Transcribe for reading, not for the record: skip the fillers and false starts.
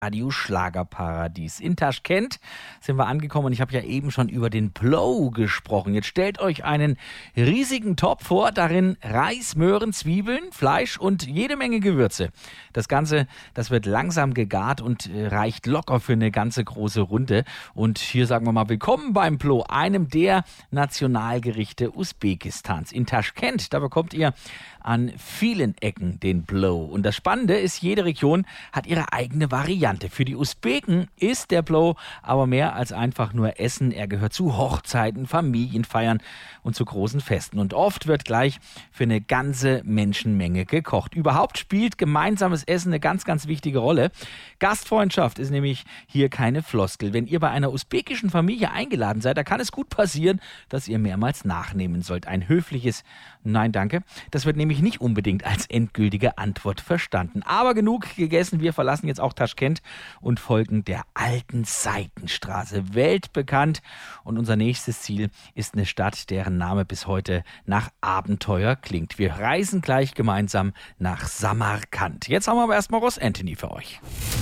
Radio-Schlagerparadies. In Taschkent sind wir angekommen und ich habe ja eben schon über den Plov gesprochen. Jetzt stellt euch einen riesigen Topf vor, darin Reis, Möhren, Zwiebeln, Fleisch und jede Menge Gewürze. Das Ganze, das wird langsam gegart und reicht locker für eine ganze große Runde. Und hier sagen wir mal willkommen beim Plov, einem der Nationalgerichte Usbekistans. In Taschkent, da bekommt ihr an vielen Ecken den Plov. Und das Spannende ist, jede Region hat ihre eigene Variante. Für die Usbeken ist der Plov aber mehr als einfach nur Essen. Er gehört zu Hochzeiten, Familienfeiern und zu großen Festen. Und oft wird gleich für eine ganze Menschenmenge gekocht. Überhaupt spielt gemeinsames Essen eine ganz, ganz wichtige Rolle. Gastfreundschaft ist nämlich hier keine Floskel. Wenn ihr bei einer usbekischen Familie eingeladen seid, da kann es gut passieren, dass ihr mehrmals nachnehmen sollt. Ein höfliches Nein, danke. Das wird nämlich nicht unbedingt als endgültige Antwort verstanden. Aber genug gegessen. Wir verlassen jetzt auch Taschkent und folgen der alten Seitenstraße. Weltbekannt. Und unser nächstes Ziel ist eine Stadt, deren Name bis heute nach Abenteuer klingt. Wir reisen gleich gemeinsam nach Samarkand. Jetzt haben wir aber erstmal Ross Anthony für euch.